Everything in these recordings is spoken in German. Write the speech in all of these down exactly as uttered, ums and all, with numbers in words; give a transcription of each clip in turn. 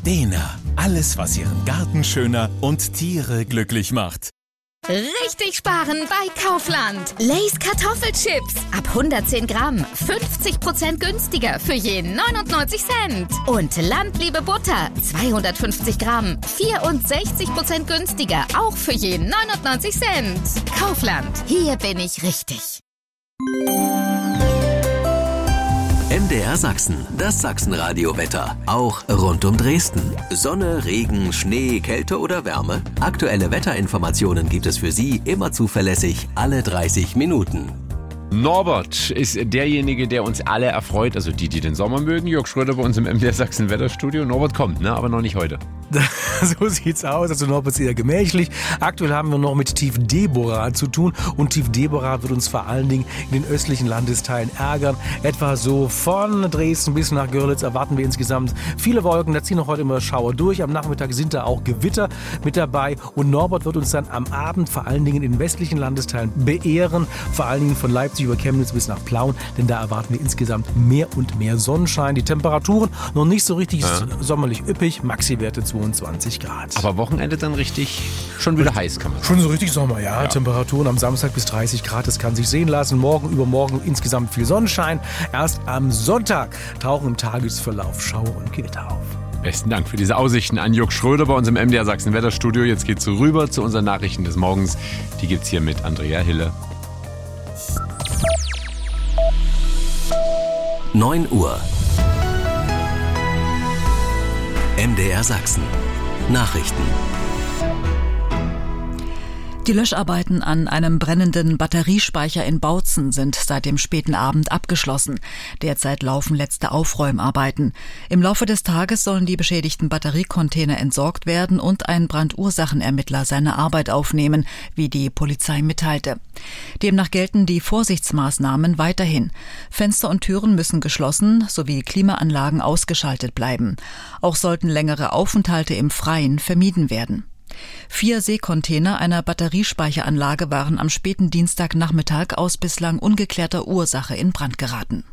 Gardena. Alles, was Ihren Garten schöner und Tiere glücklich macht. Richtig sparen bei Kaufland. Lay's Kartoffelchips. Ab hundertzehn Gramm. fünfzig Prozent günstiger für je neunundneunzig Cent. Und Landliebe Butter. zweihundertfünfzig Gramm. vierundsechzig Prozent günstiger. Auch für je neunundneunzig Cent. Kaufland. Hier bin ich richtig. M D R Sachsen, das Sachsenradio-Wetter. Auch rund um Dresden. Sonne, Regen, Schnee, Kälte oder Wärme. Aktuelle Wetterinformationen gibt es für Sie immer zuverlässig alle dreißig Minuten. Norbert ist derjenige, der uns alle erfreut, also die, die den Sommer mögen. Jörg Schröder bei uns im M D R Sachsen Wetterstudio. Norbert kommt, ne? Aber noch nicht heute. So sieht's aus. Also Norbert ist eher gemächlich. Aktuell haben wir noch mit Tief Deborah zu tun. Und Tief Deborah wird uns vor allen Dingen in den östlichen Landesteilen ärgern. Etwa so von Dresden bis nach Görlitz erwarten wir insgesamt viele Wolken. Da ziehen noch heute immer Schauer durch. Am Nachmittag sind da auch Gewitter mit dabei. Und Norbert wird uns dann am Abend vor allen Dingen in den westlichen Landesteilen beehren. Vor allen Dingen von Leipzig über Chemnitz bis nach Plauen. Denn da erwarten wir insgesamt mehr und mehr Sonnenschein. Die Temperaturen noch nicht so richtig ja. sommerlich üppig. Maxi-Werte zweiundzwanzig Grad. Aber Wochenende dann richtig, schon wieder heiß, kann man sagen. Schon so richtig Sommer, ja. ja. Temperaturen am Samstag bis dreißig Grad, das kann sich sehen lassen. Morgen, übermorgen insgesamt viel Sonnenschein. Erst am Sonntag tauchen im Tagesverlauf Schauer und Gewitter auf. Besten Dank für diese Aussichten an Jörg Schröder bei uns im M D R Sachsen Wetterstudio. Jetzt geht's rüber zu unseren Nachrichten des Morgens. Die gibt's hier mit Andrea Hille. neun Uhr. M D R Sachsen. Nachrichten. Die Löscharbeiten an einem brennenden Batteriespeicher in Bautzen sind seit dem späten Abend abgeschlossen. Derzeit laufen letzte Aufräumarbeiten. Im Laufe des Tages sollen die beschädigten Batteriecontainer entsorgt werden und ein Brandursachenermittler seine Arbeit aufnehmen, wie die Polizei mitteilte. Demnach gelten die Vorsichtsmaßnahmen weiterhin. Fenster und Türen müssen geschlossen sowie Klimaanlagen ausgeschaltet bleiben. Auch sollten längere Aufenthalte im Freien vermieden werden. Vier Seekontainer einer Batteriespeicheranlage waren am späten Dienstagnachmittag aus bislang ungeklärter Ursache in Brand geraten.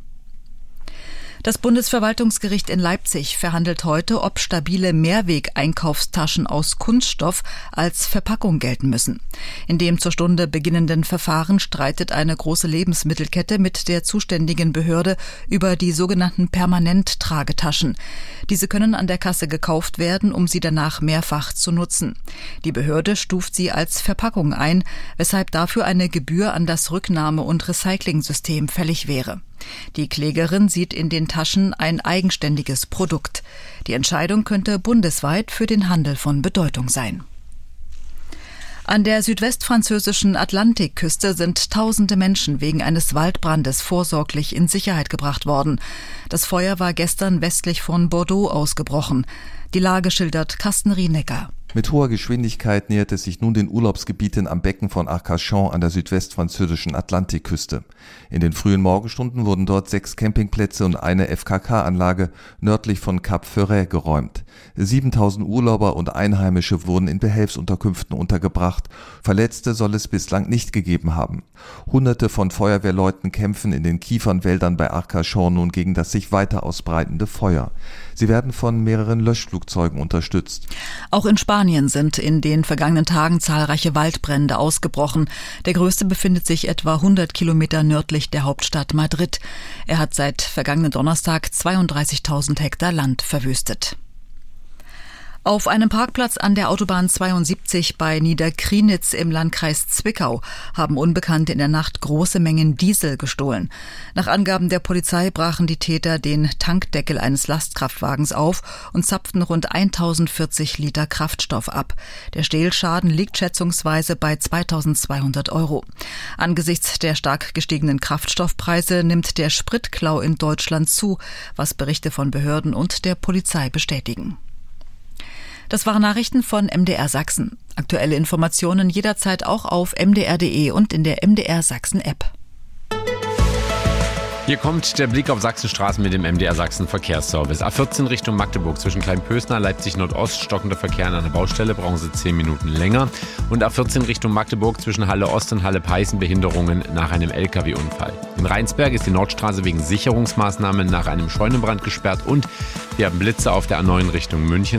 Das Bundesverwaltungsgericht in Leipzig verhandelt heute, ob stabile Mehrweg-Einkaufstaschen aus Kunststoff als Verpackung gelten müssen. In dem zur Stunde beginnenden Verfahren streitet eine große Lebensmittelkette mit der zuständigen Behörde über die sogenannten Permanent-Tragetaschen. Diese können an der Kasse gekauft werden, um sie danach mehrfach zu nutzen. Die Behörde stuft sie als Verpackung ein, weshalb dafür eine Gebühr an das Rücknahme- und Recyclingsystem fällig wäre. Die Klägerin sieht in den Taschen ein eigenständiges Produkt. Die Entscheidung könnte bundesweit für den Handel von Bedeutung sein. An der südwestfranzösischen Atlantikküste sind tausende Menschen wegen eines Waldbrandes vorsorglich in Sicherheit gebracht worden. Das Feuer war gestern westlich von Bordeaux ausgebrochen. Die Lage schildert Carsten Rienecker. Mit hoher Geschwindigkeit nähert es sich nun den Urlaubsgebieten am Becken von Arcachon an der südwestfranzösischen Atlantikküste. In den frühen Morgenstunden wurden dort sechs Campingplätze und eine F K K-Anlage nördlich von Cap Ferret geräumt. siebentausend Urlauber und Einheimische wurden in Behelfsunterkünften untergebracht. Verletzte soll es bislang nicht gegeben haben. Hunderte von Feuerwehrleuten kämpfen in den Kiefernwäldern bei Arcachon nun gegen das sich weiter ausbreitende Feuer. Sie werden von mehreren Löschflugzeugen unterstützt. Auch in Spanien sind in den vergangenen Tagen zahlreiche Waldbrände ausgebrochen. Der größte befindet sich etwa hundert Kilometer nördlich der Hauptstadt Madrid. Er hat seit vergangenen Donnerstag zweiunddreißigtausend Hektar Land verwüstet. Auf einem Parkplatz an der Autobahn zweiundsiebzig bei Niederkrienitz im Landkreis Zwickau haben Unbekannte in der Nacht große Mengen Diesel gestohlen. Nach Angaben der Polizei brachen die Täter den Tankdeckel eines Lastkraftwagens auf und zapften rund tausendvierzig Liter Kraftstoff ab. Der Stehlschaden liegt schätzungsweise bei zweitausendzweihundert Euro. Angesichts der stark gestiegenen Kraftstoffpreise nimmt der Spritklau in Deutschland zu, was Berichte von Behörden und der Polizei bestätigen. Das waren Nachrichten von M D R Sachsen. Aktuelle Informationen jederzeit auch auf m d r punkt d e und in der M D R Sachsen App. Hier kommt der Blick auf Sachsenstraßen mit dem M D R Sachsen Verkehrsservice. A vierzehn Richtung Magdeburg zwischen Kleinpösner, Leipzig Nordost, stockender Verkehr an einer Baustelle, brauchen Sie zehn Minuten länger. Und A vierzehn Richtung Magdeburg zwischen Halle Ost und Halle Peißen Behinderungen nach einem L K W-Unfall. In Rheinsberg ist die Nordstraße wegen Sicherungsmaßnahmen nach einem Scheunenbrand gesperrt und wir haben Blitze auf der A neun Richtung München.